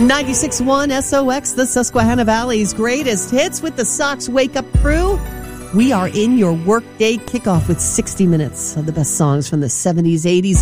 96.1 SOX, the Susquehanna Valley's greatest hits with the Sox Wake Up Crew. We are in your workday kickoff with 60 minutes of the best songs from the 70s, 80s,